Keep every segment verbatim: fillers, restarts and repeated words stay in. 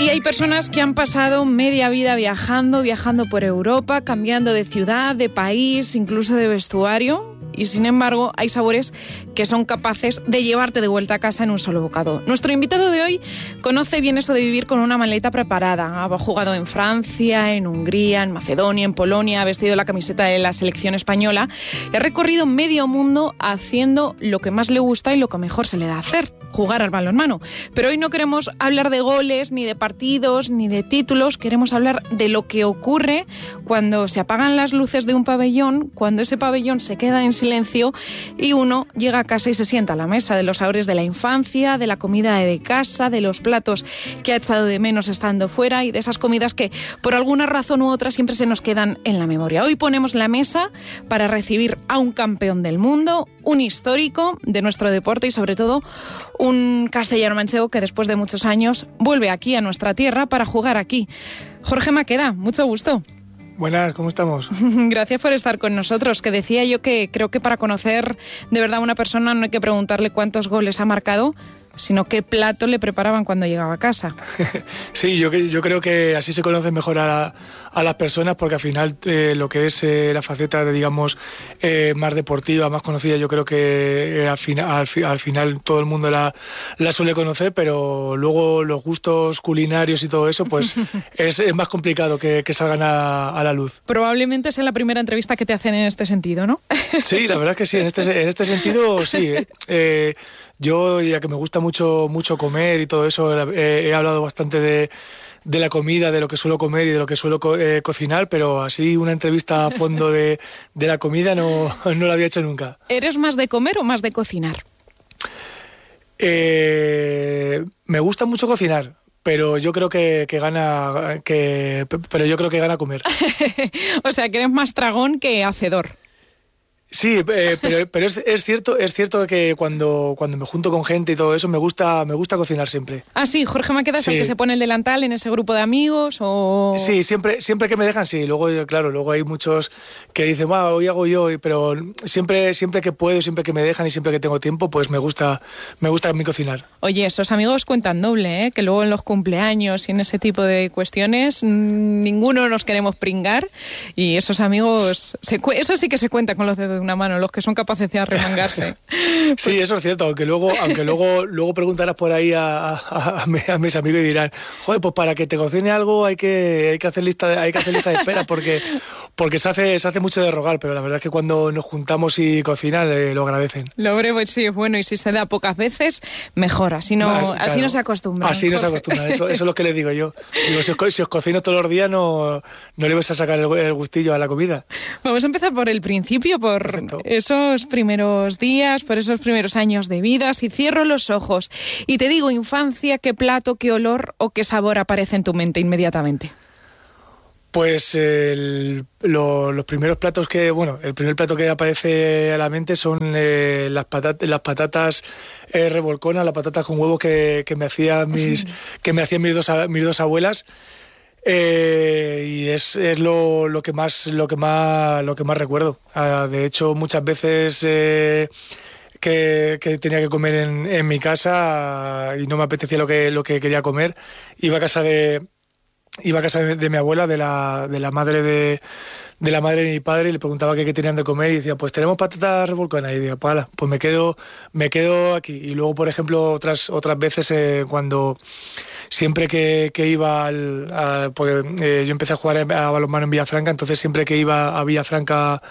Sí, hay personas que han pasado media vida viajando, viajando por Europa, cambiando de ciudad, de país, incluso de vestuario. Y sin embargo, hay sabores que son capaces de llevarte de vuelta a casa en un solo bocado. Nuestro invitado de hoy conoce bien eso de vivir con una maleta preparada. Ha jugado en Francia, en Hungría, en Macedonia, en Polonia, ha vestido la camiseta de la selección española y ha recorrido medio mundo haciendo lo que más le gusta y lo que mejor se le da hacer: jugar al balonmano. Pero hoy no queremos hablar de goles, ni de partidos, ni de títulos. Queremos hablar de lo que ocurre cuando se apagan las luces de un pabellón, cuando ese pabellón se queda en silencio y uno llega a casa y se sienta a la mesa, de los sabores de la infancia, de la comida de casa, de los platos que ha echado de menos estando fuera y de esas comidas que por alguna razón u otra siempre se nos quedan en la memoria. Hoy ponemos la mesa para recibir a un campeón del mundo, un histórico de nuestro deporte y sobre todo un castellano-manchego que después de muchos años vuelve aquí a nuestra tierra para jugar aquí. Jorge Maqueda, mucho gusto. Buenas, ¿cómo estamos? Gracias por estar con nosotros, que decía yo que creo que para conocer de verdad a una persona no hay que preguntarle cuántos goles ha marcado, sino qué plato le preparaban cuando llegaba a casa. Sí, yo, yo creo que así se conoce mejor a, a las personas, porque al final eh, lo que es eh, la faceta de, digamos, eh, más deportiva, más conocida, yo creo que eh, al, final, al, al final todo el mundo la, la suele conocer, pero luego los gustos culinarios y todo eso, pues es, es más complicado que, que salgan a, a la luz. Probablemente sea la primera entrevista que te hacen en este sentido, ¿no? Sí, la verdad es que sí, en este, en este sentido sí. Eh, eh, Yo, ya que me gusta mucho, mucho comer y todo eso, eh, he hablado bastante de, de la comida, de lo que suelo comer y de lo que suelo co- eh, cocinar, pero así una entrevista a fondo de, de la comida no, no la había hecho nunca. ¿Eres más de comer o más de cocinar? Eh, me gusta mucho cocinar, pero yo creo que, que gana que, pero yo creo que gana comer. O sea, que eres más tragón que hacedor. Sí, eh, pero, pero es, es cierto, es cierto que cuando, cuando me junto con gente y todo eso, me gusta, me gusta cocinar siempre. Ah, sí, Jorge Maqueda es Sí. el que se pone el delantal en ese grupo de amigos o... Sí, siempre, siempre que me dejan, sí. Luego, claro, luego hay muchos que dicen, "Bah, hoy hago yo", pero siempre, siempre que puedo, siempre que me dejan y siempre que tengo tiempo, pues me gusta, me gusta a mí cocinar. Oye, esos amigos cuentan doble, ¿eh? Que luego en los cumpleaños y en ese tipo de cuestiones mmm, ninguno nos queremos pringar y esos amigos, se cu- eso sí que se cuenta con los dedos de una mano, los que son capaces de arremangarse. Pues... Sí, eso es cierto, aunque luego, aunque luego, luego preguntarás por ahí a, a, a, a mis amigos y dirán, joder, pues para que te cocine algo hay que, hay que hacer lista de, hay que hacer lista de espera porque, porque se hace, se hace mucho de rogar, pero la verdad es que cuando nos juntamos y cocinan eh, lo agradecen. Lo breve sí es bueno y si se da pocas veces, mejor, así no, Más, claro, así no se acostumbran. Así no se acostumbran, eso, eso es lo que les digo yo. Digo, si os, si os cocino todos los días no, no le vais a sacar el, el gustillo a la comida. Vamos a empezar por el principio, por Perfecto. Esos primeros días, por esos primeros años de vida. Si cierro los ojos y te digo infancia, ¿qué plato, qué olor o qué sabor aparece en tu mente inmediatamente? Pues el, lo, los primeros platos que, bueno, el primer plato que aparece a la mente son eh, las, patat, las patatas eh, revolconas, las patatas con huevo que, que me hacían mis, que me hacían mis dos, mis dos abuelas. Eh, y es, es lo, lo que más lo que más lo que más recuerdo. Ah, de hecho, muchas veces eh, que, que tenía que comer en, en mi casa y no me apetecía lo que lo que quería comer, iba a casa de iba a casa de, de mi abuela, de la de la madre de de la madre de mi padre, y le preguntaba qué, qué tenían de comer y decía, pues tenemos patatas revolconas, y decía, pues, pues me quedo me quedo aquí. Y luego, por ejemplo, otras otras veces eh, cuando siempre que, que iba al, a, porque eh, yo empecé a jugar a balonmano en Villafranca, entonces siempre que iba a Villafranca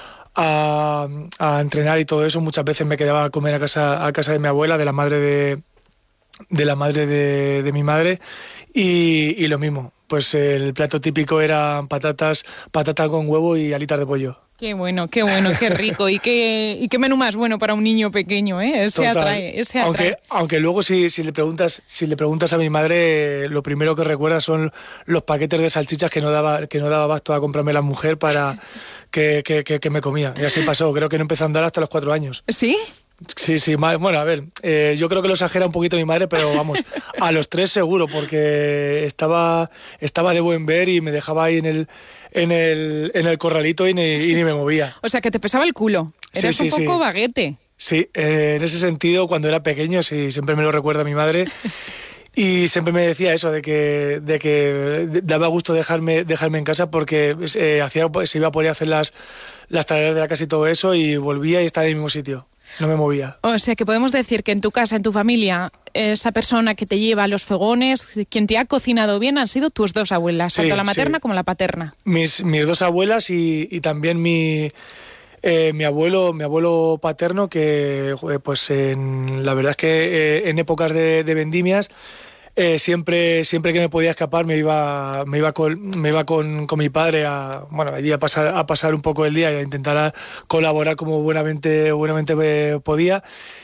a, a entrenar y todo eso, muchas veces me quedaba a comer a casa a casa de mi abuela, de la madre de de la madre de, de mi madre, y, y lo mismo. Pues el plato típico eran patatas, patata con huevo y alitas de pollo. Qué bueno, qué bueno, qué rico. Y qué, y qué menú más bueno para un niño pequeño, ¿eh? Ese Total. atrae, ese atrae. Aunque, aunque luego si, si le preguntas, si le preguntas a mi madre, lo primero que recuerda son los paquetes de salchichas que no daba, que no daba abasto a comprarme la mujer para que, que, que, que me comía. Y así pasó. Creo que no empezó a andar hasta los cuatro años. ¿Sí? Sí, sí, bueno, a ver, eh, yo creo que lo exagera un poquito mi madre, pero vamos, a los tres seguro, porque estaba, estaba de buen ver y me dejaba ahí en el, en el, en el corralito y ni, y ni me movía. O sea, que te pesaba el culo, eras sí, sí, un poco sí. baguete. Sí, eh, en ese sentido, cuando era pequeño, sí, siempre me lo recuerda mi madre. Y siempre me decía eso, de que, de que daba gusto dejarme, dejarme en casa porque eh, hacía, se iba a poder hacer las, las tareas de la casa y todo eso y volvía y estaba en el mismo sitio, no me movía. O sea que podemos decir que en tu casa, en tu familia, esa persona que te lleva a los fogones, quien te ha cocinado bien han sido tus dos abuelas, Sí, tanto la materna sí. como la paterna. Mis, mis dos abuelas y, y también mi... Eh, mi abuelo mi abuelo paterno, que joder, pues en, la verdad es que eh, en épocas de, de vendimias eh, siempre siempre que me podía escapar me iba me iba con me iba con, con mi padre a bueno allí a pasar a pasar un poco el día y a intentar a colaborar como buenamente buenamente eh, podía.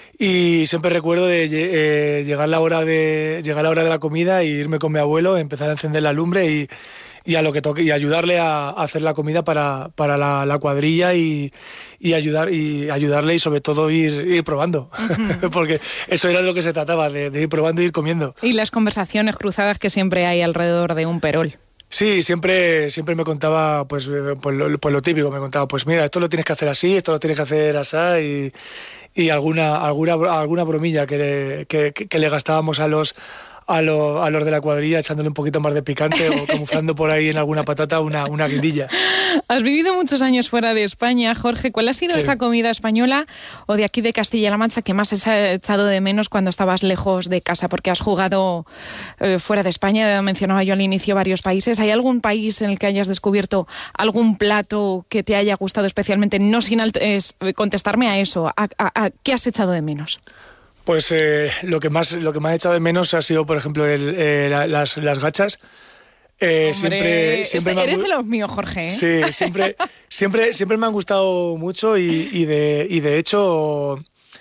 Y siempre recuerdo de eh, llegar la hora de llegar la hora de la comida e irme con mi abuelo, empezar a encender la lumbre y y a lo que toque y ayudarle a, a hacer la comida para, para la, la cuadrilla y, y ayudar y ayudarle y sobre todo ir, ir probando. Uh-huh. Porque eso era de lo que se trataba, de, de ir probando y ir comiendo. Y las conversaciones cruzadas que siempre hay alrededor de un perol. Sí, siempre, siempre me contaba pues, pues, lo, pues lo típico, me contaba, pues mira, esto lo tienes que hacer así, esto lo tienes que hacer así y, y alguna, alguna, alguna bromilla que le, que, que le gastábamos a los A, lo, a los de la cuadrilla, echándole un poquito más de picante o camuflando por ahí en alguna patata una, una guindilla. Has vivido muchos años fuera de España, Jorge. ¿Cuál ha sido sí. esa comida española o de aquí de Castilla-La Mancha que más has echado de menos cuando estabas lejos de casa? Porque has jugado eh, fuera de España, mencionaba yo al inicio varios países. ¿Hay algún país en el que hayas descubierto algún plato que te haya gustado especialmente? No sin es, contestarme a eso. ¿A, a, a qué has echado de menos? Pues eh, lo que más lo que más he echado de menos ha sido, por ejemplo, el, eh, la, las, las gachas. Eh, siempre, siempre este, eres han... de los míos, Jorge. ¿eh? Sí, siempre, siempre, siempre me han gustado mucho y, y de y de hecho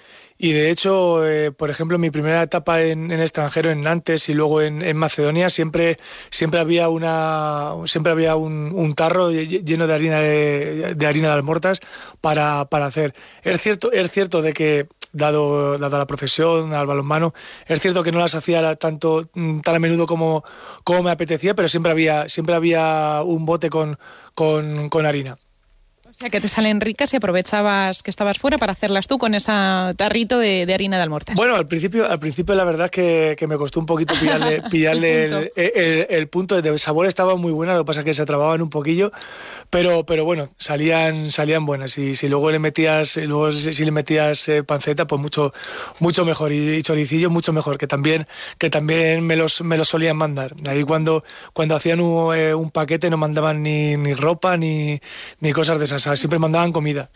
y de hecho, eh, por ejemplo, mi primera etapa en, en extranjero, en Nantes y luego en, en Macedonia, siempre siempre había una siempre había un, un tarro lleno de harina de, de harina de almortas para para hacer. Es cierto, es cierto de que Dado, dado la profesión, al balonmano, es cierto que no las hacía tanto tan a menudo como, como me apetecía, pero siempre había, siempre había un bote con, con, con harina. O sea, que te salen ricas y aprovechabas que estabas fuera para hacerlas tú con ese tarrito de, de harina de almortas. Bueno, al principio, al principio la verdad es que, que me costó un poquito pillarle, pillarle el, punto. El, el, el punto. De sabor estaba muy buena, lo que pasa es que se trababan un poquillo, pero, pero bueno, salían, salían buenas. Y si luego le metías, luego si le metías eh, panceta, pues mucho, mucho mejor. Y, y choricillo mucho mejor, que también, que también me los, me los solían mandar. Ahí cuando, cuando hacían un, eh, un paquete no mandaban ni, ni ropa ni, ni cosas de esas. Siempre mandaban comida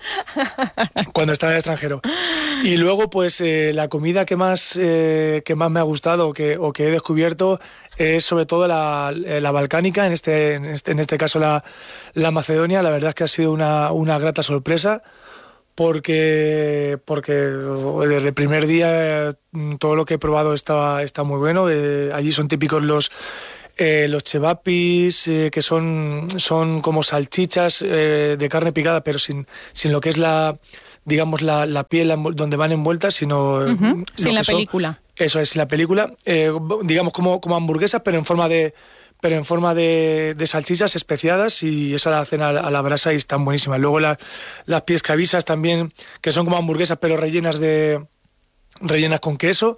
cuando estaba en el extranjero. Y luego pues eh, la comida que más eh, que más me ha gustado o que, o que he descubierto es sobre todo la, la balcánica, en este, en este, en este caso la, la Macedonia. La verdad es que ha sido una, una grata sorpresa porque, porque desde el primer día todo lo que he probado está, está muy bueno. Eh, allí son típicos los Eh, los chevapis, eh, que son, son como salchichas eh, de carne picada, pero sin, sin lo que es la, digamos, la, la piel donde van envueltas, sino... Uh-huh. Sin la película. Son, eso es, la película, eh, digamos como, como hamburguesas, pero en forma de pero en forma de, de salchichas especiadas, y esa la hacen a, a la brasa y están buenísimas. Luego la, las piescavisas también, que son como hamburguesas, pero rellenas de rellenas con queso.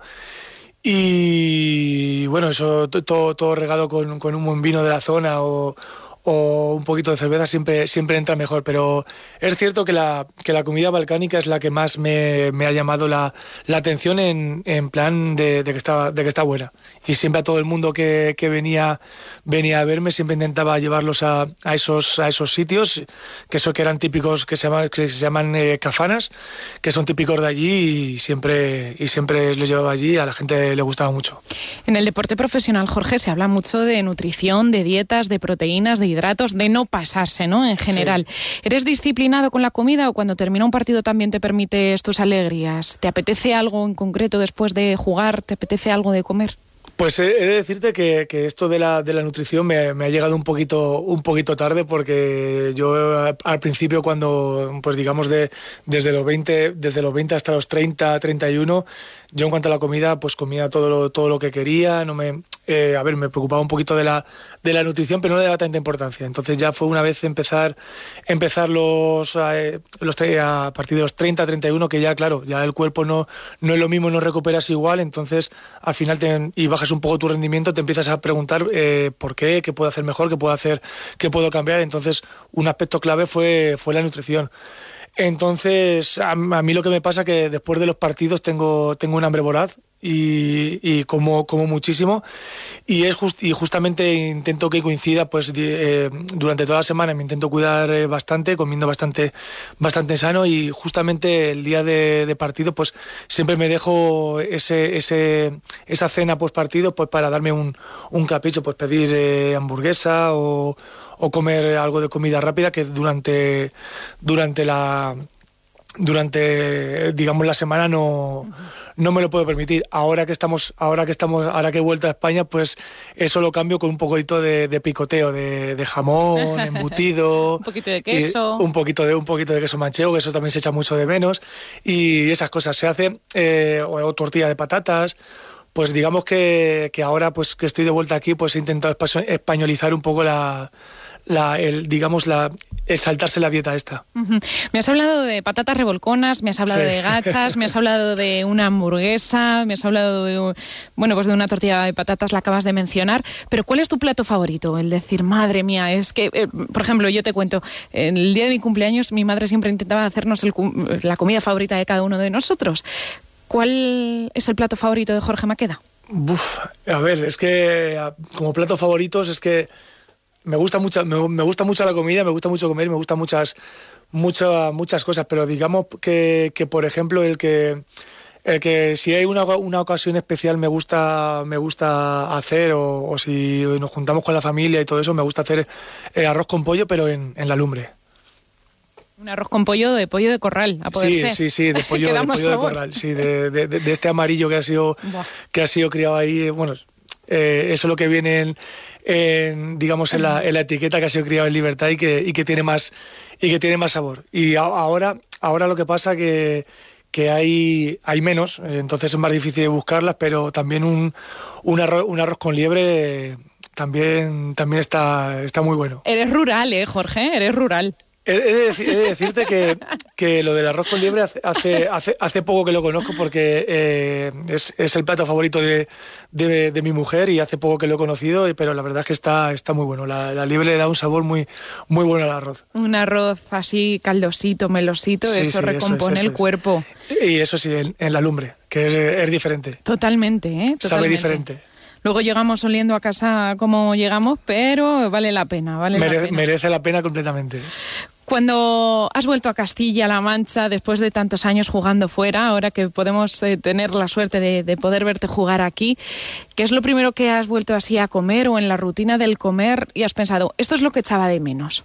Y bueno, eso todo, todo regado con, con un buen vino de la zona o, o un poquito de cerveza siempre, siempre entra mejor. Pero es cierto que la, que la comida balcánica es la que más me, me ha llamado la, la atención en, en plan de, de, que está, de que está buena. Y siempre a todo el mundo que, que venía, venía a verme siempre intentaba llevarlos a, a, esos, a esos sitios, que eso que eran típicos, que se llaman, que se llaman eh, cafanas, que son típicos de allí, y siempre, y siempre les llevaba allí, a la gente le gustaba mucho. En el deporte profesional, Jorge, se habla mucho de nutrición, de dietas, de proteínas, de hidratos, de no pasarse, ¿no? En general. Sí. ¿Eres disciplinado con la comida o cuando termina un partido también te permites tus alegrías? ¿Te apetece algo en concreto después de jugar? ¿Te apetece algo de comer? Pues he de decirte que, que esto de la, de la nutrición me, me ha llegado un poquito, un poquito tarde, porque yo al principio, cuando, pues digamos, de, desde, los veinte, desde los veinte hasta los treinta, treinta y uno, yo en cuanto a la comida, pues comía todo lo, todo lo que quería, no me, eh, a ver, me preocupaba un poquito de la, de la nutrición, pero no le daba tanta importancia. Entonces ya fue una vez empezar, empezar los, eh, los a partir de los treinta, treinta y uno, que ya, claro, ya el cuerpo no, no es lo mismo, no recuperas igual, entonces al final te, y bajas un poco tu rendimiento, te empiezas a preguntar eh, por qué, qué puedo hacer mejor, qué puedo hacer, qué puedo cambiar. Entonces un aspecto clave fue, fue la nutrición. Entonces, a, a mí lo que me pasa es que después de los partidos tengo, tengo un hambre voraz y, y como, como muchísimo, y es just, y justamente intento que coincida, pues eh, durante toda la semana me intento cuidar eh, bastante, comiendo bastante, bastante sano, y justamente el día de, de partido pues siempre me dejo ese, ese, esa cena post partido pues para darme un, un capricho, pues pedir eh, hamburguesa o o comer algo de comida rápida que durante durante la durante digamos la semana no no me lo puedo permitir. Ahora que estamos ahora que estamos ahora que he vuelto a España, pues eso lo cambio con un poquito de, de picoteo de, de jamón, embutido, un poquito de queso, un poquito de un poquito de queso manchego, que eso también se echa mucho de menos, y esas cosas se hace eh, o, o tortilla de patatas. Pues digamos que, que ahora pues que estoy de vuelta aquí, pues he intentado españolizar un poco la, la el, digamos la el saltarse la dieta esta. Uh-huh. Me has hablado de patatas revolconas, me has hablado sí. de gachas, me has hablado de una hamburguesa, me has hablado de bueno pues de una tortilla de patatas, la acabas de mencionar, pero ¿cuál es tu plato favorito? El decir, madre mía, es que, eh, por ejemplo, yo te cuento, en el día de mi cumpleaños mi madre siempre intentaba hacernos el, la comida favorita de cada uno de nosotros. ¿Cuál es el plato favorito de Jorge Maqueda? Uf, a ver, es que como platos favoritos es que me gusta mucho, me, me gusta mucho la comida, me gusta mucho comer, me gustan muchas, muchas, muchas cosas, pero digamos que, que por ejemplo, el que, el que si hay una, una ocasión especial me gusta, me gusta hacer, o, o si nos juntamos con la familia y todo eso, me gusta hacer eh, arroz con pollo, pero en, en la lumbre. Un arroz con pollo de pollo de corral, a poder sí, ser. Sí, sí, de pollo, de, pollo de corral, sí, de, de, de este amarillo que ha sido, que ha sido criado ahí. Bueno, eh, eso es lo que viene en, en digamos, en la, en la etiqueta, que ha sido criado en libertad y que, y que tiene más y que tiene más sabor. Y a, ahora, ahora lo que pasa que que hay, hay menos, entonces es más difícil de buscarlas, pero también un, un, arroz, un arroz con liebre también, también está, está muy bueno. Eres rural, ¿eh, Jorge? Eres rural. He de, decir, he de decirte que, que lo del arroz con liebre hace, hace, hace, hace poco que lo conozco, porque eh, es, es el plato favorito de, de, de mi mujer, y hace poco que lo he conocido, pero la verdad es que está, está muy bueno. La, la liebre le da un sabor muy, muy bueno al arroz. Un arroz así caldosito, melosito, sí, eso sí, recompone eso es, eso el cuerpo. Es. Y eso sí, en, en la lumbre, que es, es diferente. Totalmente, ¿eh? Totalmente. Sabe diferente. Luego llegamos oliendo a casa como llegamos, pero vale la pena, vale Mere, la pena. Merece la pena completamente. Cuando has vuelto a Castilla-La Mancha, después de tantos años jugando fuera, ahora que podemos eh, tener la suerte de, de poder verte jugar aquí, ¿qué es lo primero que has vuelto así a comer o en la rutina del comer y has pensado, esto es lo que echaba de menos?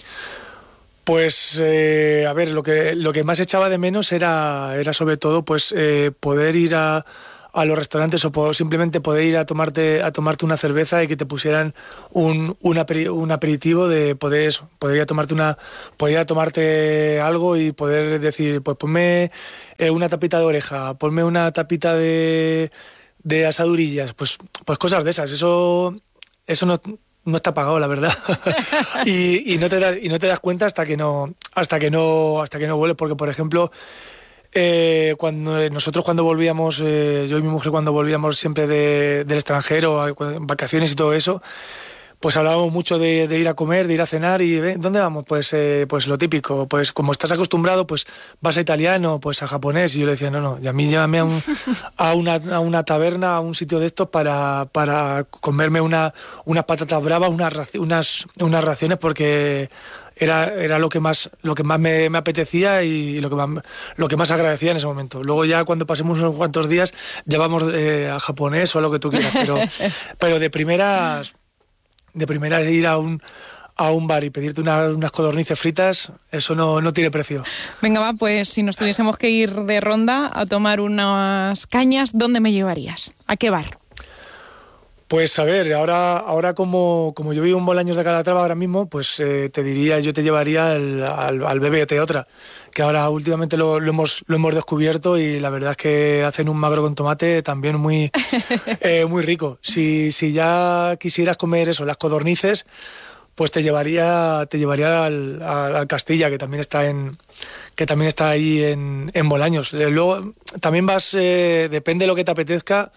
Pues, eh, a ver, lo que, lo que más echaba de menos era, era sobre todo pues eh, poder ir a... a los restaurantes, o por, simplemente poder ir a tomarte a tomarte una cerveza y que te pusieran un, un, aperi, un aperitivo, de poder eso, poder ir a tomarte una poder ir a tomarte algo y poder decir, pues ponme eh, una tapita de oreja, ponme una tapita de, de asadurillas, pues pues cosas de esas. Eso eso no no está pagado, la verdad. y, y no te das y no te das cuenta hasta que no hasta que no hasta que no vuelves, porque por ejemplo Eh, cuando nosotros cuando volvíamos, eh, yo y mi mujer cuando volvíamos siempre de, del extranjero, a vacaciones y todo eso, pues hablábamos mucho de, de ir a comer, de ir a cenar, y ¿eh? ¿Dónde vamos? Pues eh, pues lo típico, pues como estás acostumbrado, pues vas a italiano, pues a japonés, y yo le decía, no, no, y a mí llévame a, un, a, una, a una taberna, a un sitio de estos para, para comerme una, unas patatas bravas, unas, unas, unas raciones, porque Era, era lo que más lo que más me, me apetecía y lo que más lo que más agradecía en ese momento. Luego ya cuando pasemos unos cuantos días ya vamos eh, a japonés o a lo que tú quieras, pero pero de primeras de primeras ir a un a un bar y pedirte una, unas codornices fritas, eso no, no tiene precio. Venga, va, pues si nos tuviésemos que ir de ronda a tomar unas cañas, ¿dónde me llevarías? ¿A qué bar? Pues a ver, ahora, ahora como, como yo vivo en Bolaños de Calatrava ahora mismo, pues eh, te diría, yo te llevaría al, al, al B B T otra, que ahora últimamente lo, lo, hemos, lo hemos descubierto y la verdad es que hacen un magro con tomate también muy, eh, muy rico. Si, si ya quisieras comer eso, las codornices, pues te llevaría, te llevaría al, al, al Castilla, que también está en... que también está ahí en, en Bolaños. Luego también vas, eh, depende de lo que te apetezca,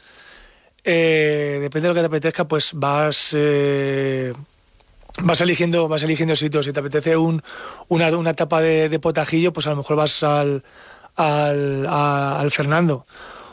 eh, depende de lo que te apetezca, pues vas eh, vas eligiendo vas eligiendo sitios. Si te apetece un, una, una tapa de, de potajillo, pues a lo mejor vas al, al, a, al Fernando.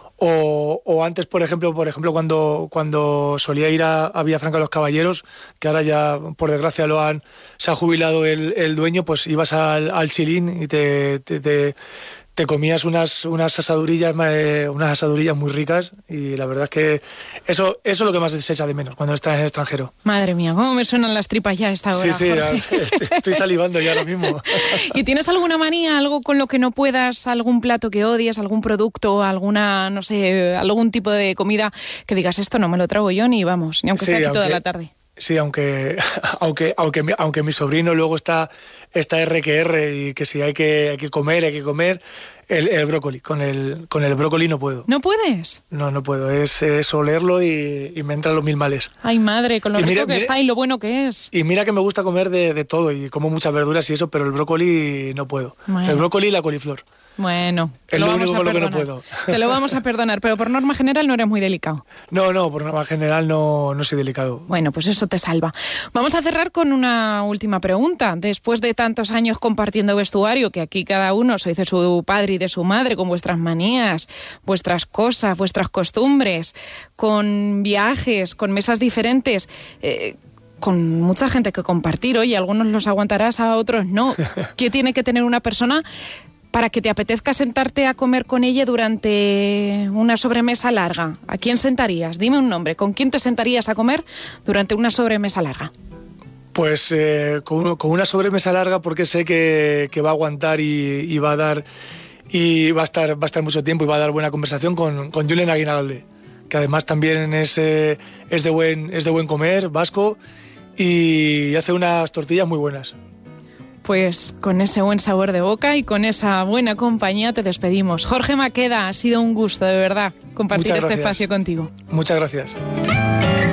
O, o antes, por ejemplo, por ejemplo cuando, cuando solía ir a, a Villafranca de los Caballeros, que ahora ya, por desgracia, lo han se ha jubilado el, el dueño, pues ibas al, al Chilín y te, te, te, te comías unas, unas asadurillas eh, unas asadurillas muy ricas, y la verdad es que eso, eso es lo que más se echa de menos cuando estás en el extranjero. Madre mía, cómo me suenan las tripas ya a esta hora. Sí, sí, Jorge. Estoy salivando ya ahora mismo. ¿Y tienes alguna manía, algo con lo que no puedas, algún plato que odies, algún producto, alguna, no sé, algún tipo de comida que digas, esto no me lo trago yo ni vamos, ni aunque sí, esté aquí aunque, toda la tarde? Sí, aunque aunque aunque mi, aunque mi sobrino luego está está R que R y que si hay que hay que comer, hay que comer el, el brócoli. Con el con el brócoli no puedo. ¿No puedes? No, no puedo. Es, es olerlo y, y me entran los mil males. Ay, madre, con lo y rico mira, que mira, está y lo bueno que es. Y mira que me gusta comer de, de todo y como muchas verduras y eso, pero el brócoli no puedo. Bueno. El brócoli y la coliflor. Bueno, es lo único con lo que no puedo. Te lo vamos a perdonar, pero por norma general no eres muy delicado. No, no, por norma general no, no soy delicado. Bueno, pues eso te salva. Vamos a cerrar con una última pregunta. Después de tantos años compartiendo vestuario, que aquí cada uno sois de su padre y de su madre, con vuestras manías, vuestras cosas, vuestras costumbres, con viajes, con mesas diferentes... Eh, con mucha gente que compartir, oye, algunos los aguantarás, a otros no. ¿Qué tiene que tener una persona para que te apetezca sentarte a comer con ella durante una sobremesa larga? ¿A quién sentarías? Dime un nombre. ¿Con quién te sentarías a comer durante una sobremesa larga? Pues eh, con, con una sobremesa larga, porque sé que, que va a aguantar y, y va a dar y va a estar va a estar mucho tiempo y va a dar buena conversación con, con Julen Aguinalde, que además también es, eh, es de buen es de buen comer, vasco, y hace unas tortillas muy buenas. Pues con ese buen sabor de boca y con esa buena compañía te despedimos. Jorge Maqueda, ha sido un gusto, de verdad, compartir este espacio contigo. Muchas gracias.